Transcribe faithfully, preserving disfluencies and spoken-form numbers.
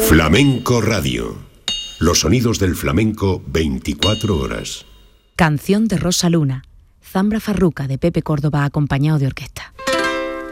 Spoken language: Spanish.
Flamenco Radio. Los sonidos del flamenco veinticuatro horas. Canción de Rosa Luna. Zambra Farruca de Pepe Córdoba acompañado de orquesta.